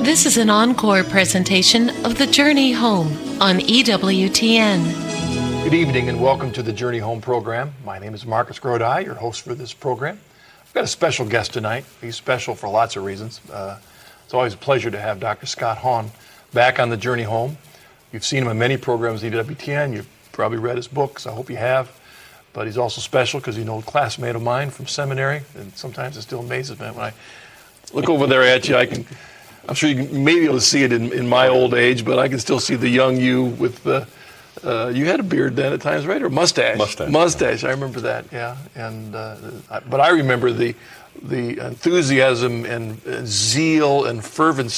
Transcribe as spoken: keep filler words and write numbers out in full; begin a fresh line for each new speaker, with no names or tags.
This is an encore presentation of The Journey Home on E W T N.
Good evening and welcome to the Journey Home program. My name is Marcus Grodi, your host for this program. I've got a special guest tonight. He's special for lots of reasons. Uh, it's always a pleasure to have Doctor Scott Hahn back on the Journey Home. You've seen him in many programs at E W T N. You've probably read his books. I hope you have. But he's also special because he's an old classmate of mine from seminary, and sometimes it still amazes me when I look over there at you. I can, I'm sure you may be able to see it in, in my old age, but I can still see the young you with the. Uh, you had a beard then at times, right, or mustache?
Mustache.
Mustache. I remember that. Yeah, and uh, I, but I remember the the enthusiasm and, and zeal and fervency